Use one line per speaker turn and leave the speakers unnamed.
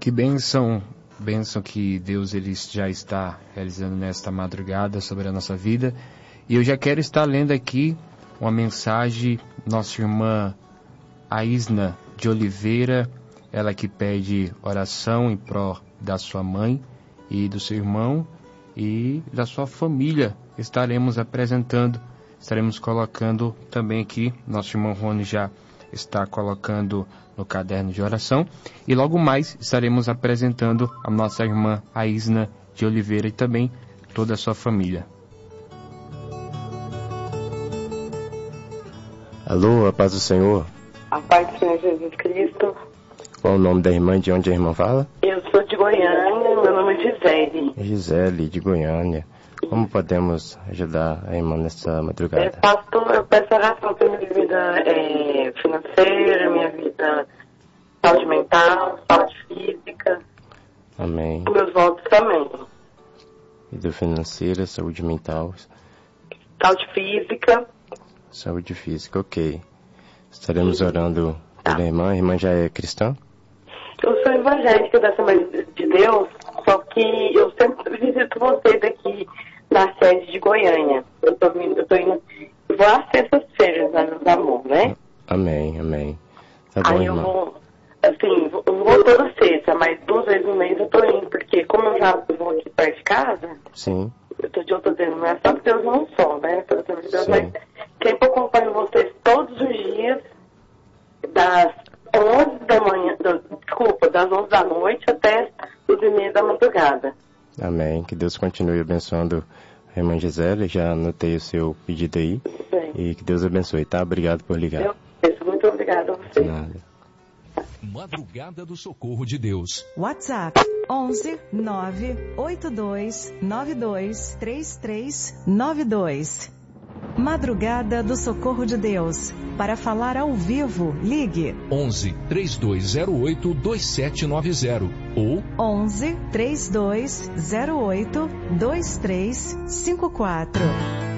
Que bênção que Deus ele já está realizando nesta madrugada sobre a nossa vida. E eu já quero estar lendo aqui uma mensagem, nossa irmã Aisna de Oliveira, ela que pede oração em prol da sua mãe e do seu irmão e da sua família. Estaremos colocando também aqui, nosso irmão Rony já está colocando no caderno de oração, e logo mais estaremos apresentando a nossa irmã Aisna de Oliveira e também toda a sua família.
Alô, a paz do Senhor.
A paz do Senhor Jesus Cristo.
Qual o nome da irmã, de onde a irmã fala?
Eu sou de Goiânia, meu nome é Gisele.
Gisele, de Goiânia. Como podemos ajudar a irmã nessa madrugada?
Pastor, eu peço oração pela minha vida financeira, minha vida saúde mental, saúde física.
Amém.
Meus votos também.
Vida financeira, saúde mental.
Saúde física.
Saúde física, ok. Estaremos orando pela irmã. A irmã já é cristã?
Eu sou evangélica da Assembleia de Deus, só que eu sempre visito vocês aqui na sede de Goiânia. Eu vou às sextas-feiras, meus amor, né?
Amém, amém. Tá bom,
aí
irmã.
eu vou toda sexta, mas 2 vezes no mês eu tô indo, porque como eu já vou aqui perto de casa,
sim,
eu tô dizendo, não é só que Deus não só, né? Pelo Deus,
sim,
mas sempre acompanho vocês todos os dias, das 11 da manhã, das 11 da noite até 2h30 da madrugada.
Amém. Que Deus continue abençoando a irmã Gisele. Já anotei o seu pedido aí.
Bem.
E que Deus abençoe, tá? Obrigado por ligar.
Muito obrigada a você.
Nada.
Madrugada do Socorro de Deus.
WhatsApp 11 982 92 3392. Madrugada do Socorro de Deus. Para falar ao vivo, ligue
11 3208 2790 ou
11 3208 2354.